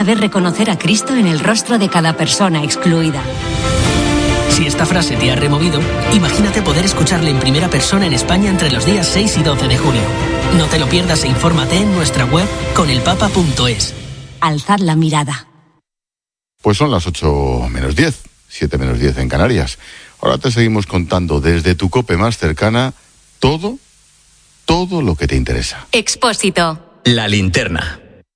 Saber reconocer a Cristo en el rostro de cada persona excluida. Si esta frase te ha removido, imagínate poder escucharla en primera persona en España entre los días 6 y 12 de junio. No te lo pierdas e infórmate en nuestra web conelpapa.es. Alzad la mirada. Pues son las 8 menos 10, 7 menos 10 en Canarias. Ahora te seguimos contando desde tu COPE más cercana todo lo que te interesa. Expósito. La linterna.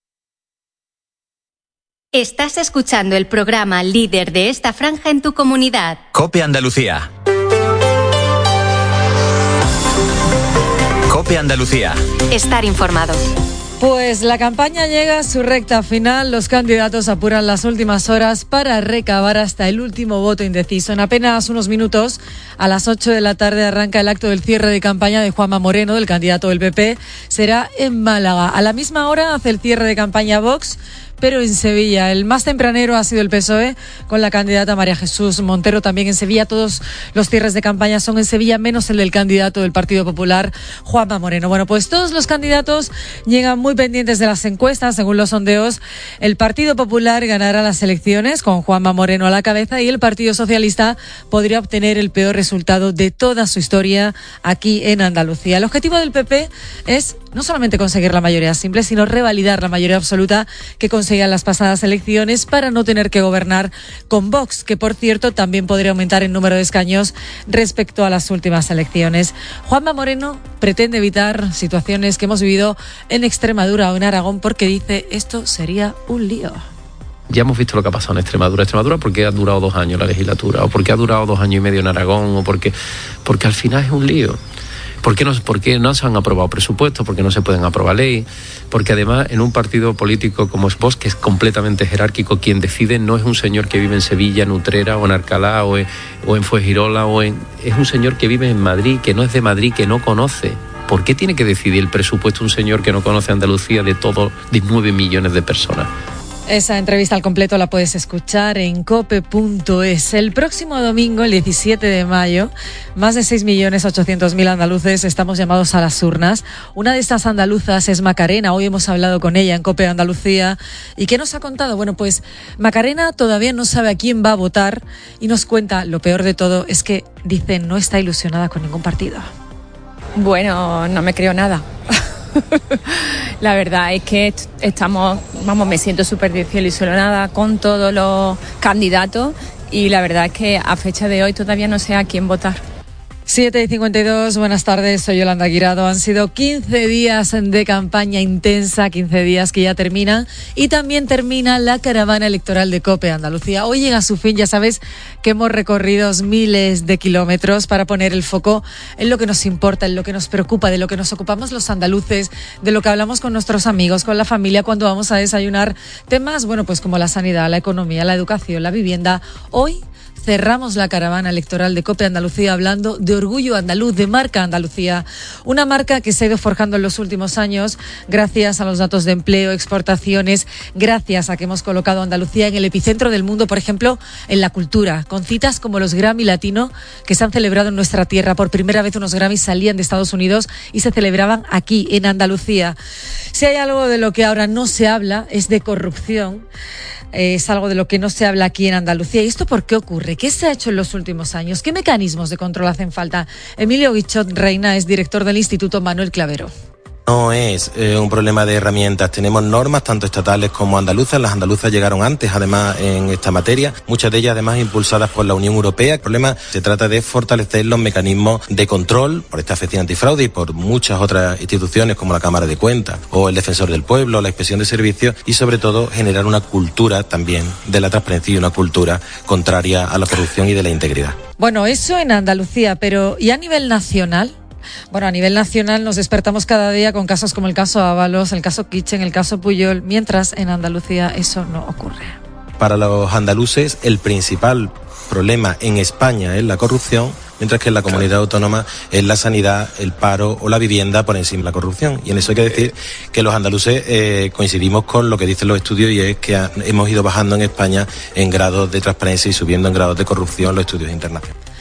Estás escuchando el programa líder de esta franja en tu comunidad. COPE Andalucía. COPE Andalucía. Estar informado. Pues la campaña llega a su recta final. Los candidatos apuran las últimas horas para recabar hasta el último voto indeciso. En apenas unos minutos, a las 8 de la tarde, arranca el acto del cierre de campaña de Juanma Moreno, del candidato del PP. Será en Málaga. A la misma hora hace el cierre de campaña Vox, pero en Sevilla. El más tempranero ha sido el PSOE, con la candidata María Jesús Montero también en Sevilla. Todos los cierres de campaña son en Sevilla, menos el del candidato del Partido Popular, Juanma Moreno. Bueno, pues todos los candidatos llegan muy pendientes de las encuestas. Según los sondeos, el Partido Popular ganará las elecciones con Juanma Moreno a la cabeza, y el Partido Socialista podría obtener el peor resultado de toda su historia aquí en Andalucía. El objetivo del PP es no solamente conseguir la mayoría simple, sino revalidar la mayoría absoluta que conseguían las pasadas elecciones para no tener que gobernar con Vox, que por cierto también podría aumentar el número de escaños respecto a las últimas elecciones. Juanma Moreno pretende evitar situaciones que hemos vivido en Extremadura o en Aragón, porque dice esto sería un lío. Ya hemos visto lo que ha pasado en Extremadura. Extremadura porque ha durado 2 años la legislatura, o porque ha durado 2 años y medio en Aragón, o porque al final es un lío. ¿Por qué no se han aprobado presupuestos? ¿Por qué no se pueden aprobar ley? Porque además en un partido político como es Vox, que es completamente jerárquico, quien decide no es un señor que vive en Sevilla, en Utrera o en Alcalá o en Fuengirola, es un señor que vive en Madrid, que no es de Madrid, que no conoce. ¿Por qué tiene que decidir el presupuesto un señor que no conoce Andalucía de 9 millones de personas? Esa entrevista al completo la puedes escuchar en cope.es. El próximo domingo, el 17 de mayo, más de 6.800.000 andaluces estamos llamados a las urnas. Una de estas andaluzas es Macarena. Hoy hemos hablado con ella en COPE Andalucía. ¿Y qué nos ha contado? Bueno, pues Macarena todavía no sabe a quién va a votar y nos cuenta, lo peor de todo, es que, dice, no está ilusionada con ningún partido. Bueno, no me creo nada. La verdad es que me siento súper desilusionada con todos los candidatos, y la verdad es que a fecha de hoy todavía no sé a quién votar. 7:52, buenas tardes, soy Yolanda Guirado. Han sido 15 días de campaña intensa, 15 días que ya terminan, y también termina la caravana electoral de COPE Andalucía. Hoy llega a su fin. Ya sabes que hemos recorrido miles de kilómetros para poner el foco en lo que nos importa, en lo que nos preocupa, de lo que nos ocupamos los andaluces, de lo que hablamos con nuestros amigos, con la familia cuando vamos a desayunar. Temas, bueno, pues como la sanidad, la economía, la educación, la vivienda. Hoy cerramos la caravana electoral de COPE Andalucía hablando de orgullo andaluz, de marca Andalucía. Una marca que se ha ido forjando en los últimos años gracias a los datos de empleo, exportaciones, gracias a que hemos colocado a Andalucía en el epicentro del mundo, por ejemplo, en la cultura, con citas como los Grammy Latino, que se han celebrado en nuestra tierra. Por primera vez unos Grammys salían de Estados Unidos y se celebraban aquí, en Andalucía. Si hay algo de lo que ahora no se habla, es de corrupción. Es algo de lo que no se habla aquí en Andalucía. ¿Y esto por qué ocurre? ¿Qué se ha hecho en los últimos años? ¿Qué mecanismos de control hacen falta? Emilio Guichot Reina es director del Instituto Manuel Clavero. No es un problema de herramientas. Tenemos normas tanto estatales como andaluzas. Las andaluzas llegaron antes, además, en esta materia. Muchas de ellas, además, impulsadas por la Unión Europea. El problema se trata de fortalecer los mecanismos de control por esta Oficina Antifraude y por muchas otras instituciones como la Cámara de Cuentas o el Defensor del Pueblo, la Inspección de Servicios, y sobre todo generar una cultura también de la transparencia y una cultura contraria a la corrupción y de la integridad. Bueno, eso en Andalucía, pero ¿y a nivel nacional? Bueno, a nivel nacional nos despertamos cada día con casos como el caso Ábalos, el caso Kitchen, el caso Puyol, mientras en Andalucía eso no ocurre. Para los andaluces, el principal problema en España es la corrupción, mientras que en la comunidad autónoma es la sanidad, el paro o la vivienda por encima de la corrupción. Y en eso hay que decir que los andaluces coincidimos con lo que dicen los estudios, y es que hemos ido bajando en España en grados de transparencia y subiendo en grados de corrupción los estudios internacionales.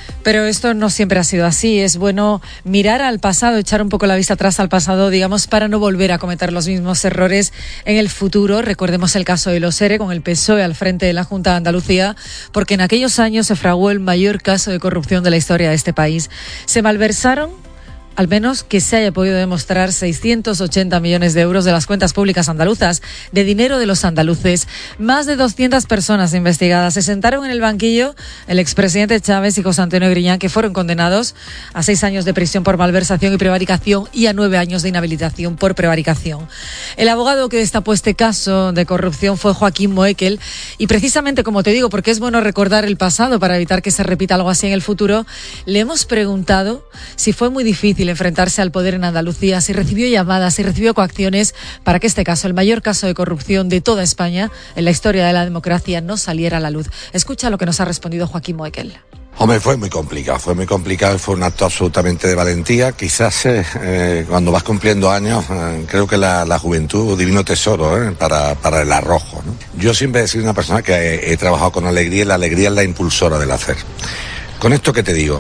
Pero esto no siempre ha sido así. Es bueno mirar al pasado, echar un poco la vista atrás al pasado, digamos, para no volver a cometer los mismos errores en el futuro. Recordemos el caso de los ERE con el PSOE al frente de la Junta de Andalucía, porque en aquellos años se fraguó el mayor caso de corrupción de la historia de este país. Se malversaron, al menos que se haya podido demostrar, 680 millones de euros de las cuentas públicas andaluzas, de dinero de los andaluces. Más de 200 personas investigadas. Se sentaron en el banquillo el expresidente Chávez y José Antonio Griñán, que fueron condenados a 6 años de prisión por malversación y prevaricación y a 9 años de inhabilitación por prevaricación. El abogado que destapó este caso de corrupción fue Joaquín Moekel, y precisamente, como te digo, porque es bueno recordar el pasado para evitar que se repita algo así en el futuro, le hemos preguntado si fue muy difícil enfrentarse al poder en Andalucía, si recibió llamadas, si recibió coacciones para que este caso, el mayor caso de corrupción de toda España en la historia de la democracia, no saliera a la luz. Escucha lo que nos ha respondido Joaquín Moekel. Hombre, fue muy complicado, fue un acto absolutamente de valentía. Quizás cuando vas cumpliendo años, creo que la juventud, divino tesoro para el arrojo, ¿no? Yo siempre he sido una persona que he trabajado con alegría, y la alegría es la impulsora del hacer. Con esto que te digo,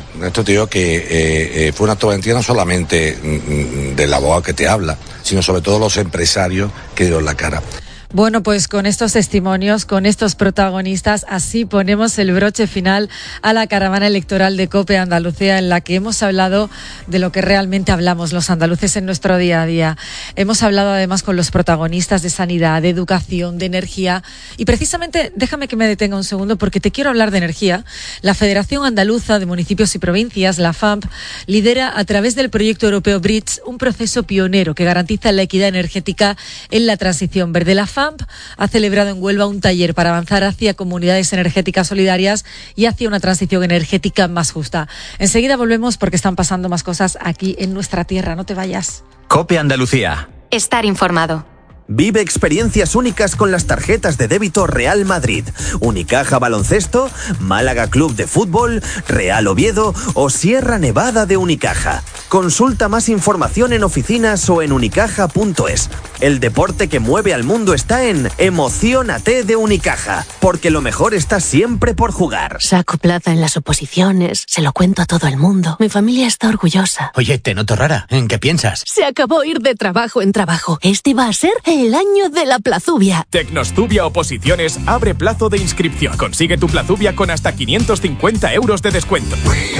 que fue un acto de valentía no solamente del abogado que te habla, sino sobre todo los empresarios que dieron la cara. Bueno, pues con estos testimonios, con estos protagonistas, así ponemos el broche final a la caravana electoral de COPE Andalucía, en la que hemos hablado de lo que realmente hablamos los andaluces en nuestro día a día. Hemos hablado además con los protagonistas de sanidad, de educación, de energía, y precisamente déjame que me detenga un segundo porque te quiero hablar de energía. La Federación Andaluza de Municipios y Provincias, la FAMP, lidera a través del proyecto europeo Bridge un proceso pionero que garantiza la equidad energética en la transición verde. La FAMP ha celebrado en Huelva un taller para avanzar hacia comunidades energéticas solidarias y hacia una transición energética más justa. Enseguida volvemos porque están pasando más cosas aquí en nuestra tierra. No te vayas. COPE Andalucía. Estar informado. Vive experiencias únicas con las tarjetas de débito Real Madrid, Unicaja Baloncesto, Málaga Club de Fútbol, Real Oviedo o Sierra Nevada de Unicaja. Consulta más información en oficinas o en unicaja.es. El deporte que mueve al mundo está en Emociónate de Unicaja, porque lo mejor está siempre por jugar. Saco plaza en las oposiciones, se lo cuento a todo el mundo. Mi familia está orgullosa. Oye, te noto rara. ¿En qué piensas? Se acabó ir de trabajo en trabajo. Este va a ser el año de la plazubia. Tecnostubia Oposiciones abre plazo de inscripción. Consigue tu plazubia con hasta 550 euros de descuento.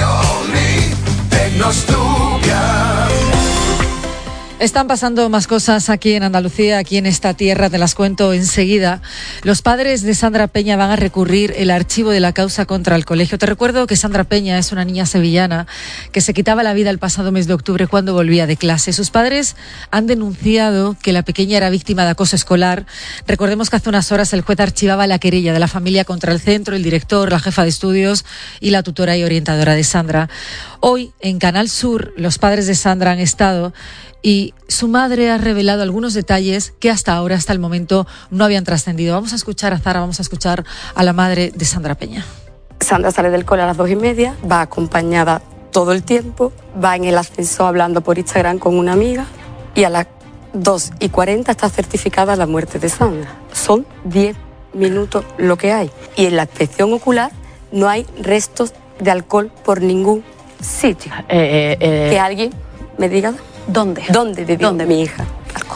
Están pasando más cosas aquí en Andalucía, aquí en esta tierra, te las cuento enseguida. Los padres de Sandra Peña van a recurrir el archivo de la causa contra el colegio. Te recuerdo que Sandra Peña es una niña sevillana que se quitaba la vida el pasado mes de octubre cuando volvía de clase. Sus padres han denunciado que la pequeña era víctima de acoso escolar. Recordemos que hace unas horas el juez archivaba la querella de la familia contra el centro, el director, la jefa de estudios y la tutora y orientadora de Sandra. Hoy, en Canal Sur, los padres de Sandra han estado y su madre ha revelado algunos detalles que hasta ahora, hasta el momento, no habían trascendido. Vamos a escuchar a Zara, vamos a escuchar a la madre de Sandra Peña. Sandra sale del cole a las 2:30, va acompañada todo el tiempo, va en el ascensor hablando por Instagram con una amiga y a las 2:40 está certificada la muerte de Sandra. Son 10 minutos lo que hay. Y en la inspección ocular no hay restos de alcohol por ningún sitio. Que alguien me diga... ¿Dónde vivió mi hija?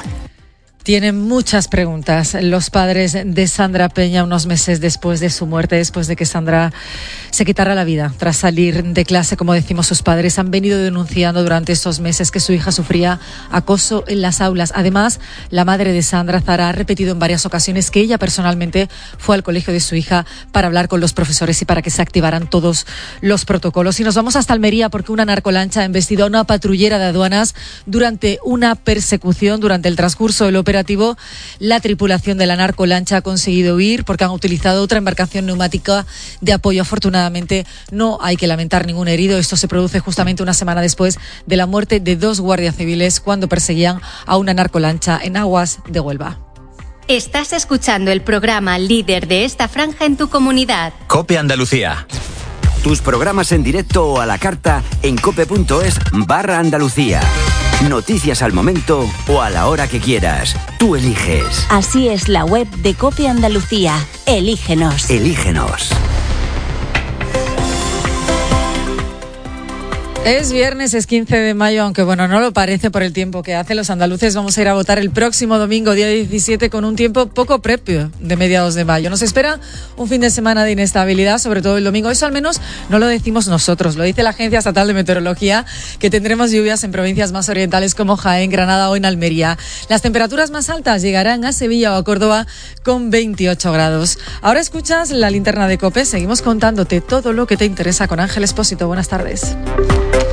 Tienen muchas preguntas los padres de Sandra Peña unos meses después de su muerte, después de que Sandra se quitara la vida tras salir de clase. Como decimos, sus padres han venido denunciando durante estos meses que su hija sufría acoso en las aulas. Además, la madre de Sandra, Zara, ha repetido en varias ocasiones que ella personalmente fue al colegio de su hija para hablar con los profesores y para que se activaran todos los protocolos. Y nos vamos hasta Almería porque una narcolancha ha embestido a una patrullera de aduanas durante una persecución. Durante el transcurso del operativo, la tripulación de la narcolancha ha conseguido huir porque han utilizado otra embarcación neumática de apoyo. Afortunadamente no hay que lamentar ningún herido. Esto se produce justamente una semana después de la muerte de 2 guardias civiles cuando perseguían a una narcolancha en aguas de Huelva. Estás escuchando el programa líder de esta franja en tu comunidad. COPE Andalucía. Tus programas en directo o a la carta en cope.es/Andalucía. Noticias al momento o a la hora que quieras. Tú eliges. Así es la web de COPE Andalucía. Elígenos. Elígenos. Es viernes, es 15 de mayo, aunque bueno, no lo parece por el tiempo que hace. Los andaluces vamos a ir a votar el próximo domingo, día 17, con un tiempo poco propio de mediados de mayo. Nos espera un fin de semana de inestabilidad, sobre todo el domingo. Eso al menos no lo decimos nosotros, lo dice la Agencia Estatal de Meteorología, que tendremos lluvias en provincias más orientales como Jaén, Granada o en Almería. Las temperaturas más altas llegarán a Sevilla o a Córdoba con 28 grados. Ahora escuchas la linterna de COPE. Seguimos contándote todo lo que te interesa con Ángel Expósito. Buenas tardes.